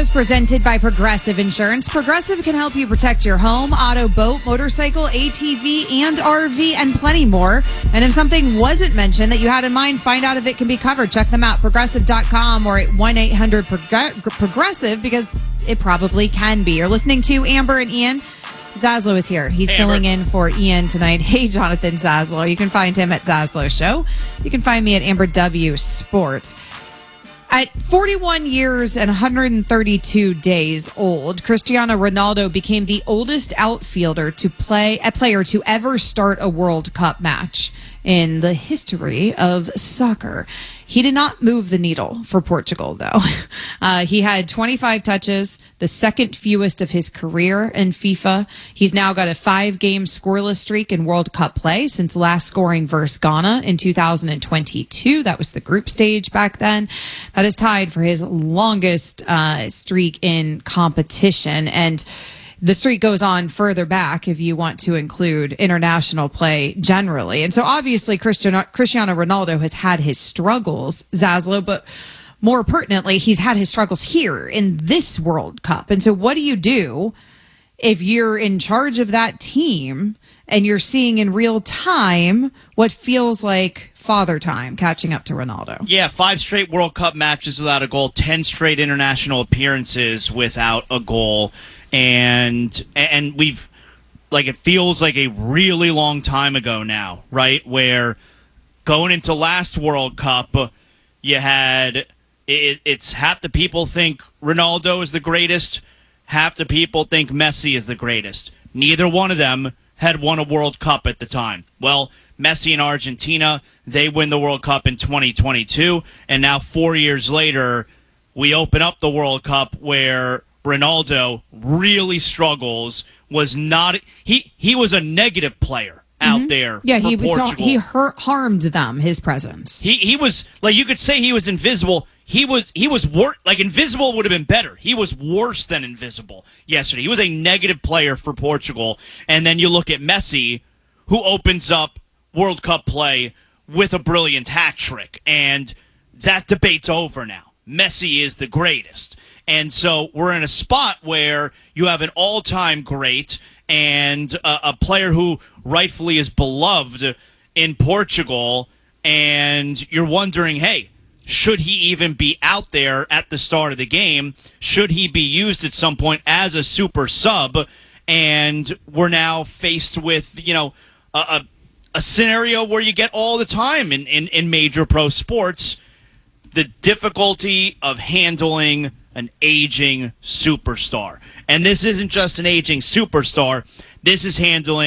is presented by Progressive Insurance. Progressive can help you protect your home, auto, boat, motorcycle, ATV, and RV, and plenty more. And if something wasn't mentioned that you had in mind, find out if it can be covered. Check them out, progressive.com or at 1-800-PROGRESSIVE, because it probably can be. You're listening to Amber and Ian. Zaslow is here. He's filling in for Ian tonight. Hey, Jonathan Zaslow. You can find him at Zaslow Show. You can find me at Amber W Sports. At 41 years and 132 days old, Cristiano Ronaldo became the oldest outfielder player to ever start a World Cup match in the history of soccer. He did not move the needle for Portugal, though. He had 25 touches, the second fewest of his career in FIFA. He's now got a 5-game scoreless streak in World Cup play since last scoring versus Ghana in 2022. That was the group stage back then. That is tied for his longest streak in competition. And the streak goes on further back if you want to include international play generally. And so obviously Cristiano Ronaldo has had his struggles, Zaslow, but more pertinently, he's had his struggles here in this World Cup. And so what do you do if you're in charge of that team and you're seeing in real time what feels like father time catching up to Ronaldo? Yeah, 5 straight World Cup matches without a goal, 10 straight international appearances without a goal. And we've, like, it feels like a really long time ago now, right? Where going into last World Cup, you had, it's half the people think Ronaldo is the greatest, half the people think Messi is the greatest. Neither one of them had won a World Cup at the time. Well, Messi and Argentina, they win the World Cup in 2022, and now 4 years later, we open up the World Cup where Ronaldo really struggles. He was a negative player out there. Yeah, for Portugal. Harmed them, his presence. He was, like, you could say he was invisible. He was worse. Like, invisible would have been better. He was worse than invisible yesterday. He was a negative player for Portugal. And then you look at Messi, who opens up World Cup play with a brilliant hat trick, and that debate's over now. Messi is the greatest. And so we're in a spot where you have an all-time great and a player who rightfully is beloved in Portugal, and you're wondering, hey, should he even be out there at the start of the game? Should he be used at some point as a super sub? And we're now faced with, a scenario where you get all the time in major pro sports, the difficulty of handling an aging superstar. And this isn't just an aging superstar. This is handling